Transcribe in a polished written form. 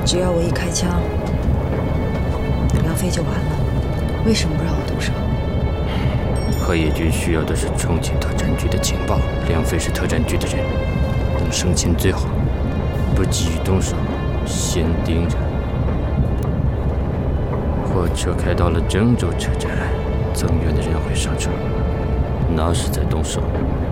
只要我一开枪，梁飞就完了。为什么不让我动手？ 河野君需要的是重庆特战局的情报，梁飞是特战局的人，等升迁最好，不急于动手，先盯着。火车开到了郑州车站，增援的人会上车，那时再动手。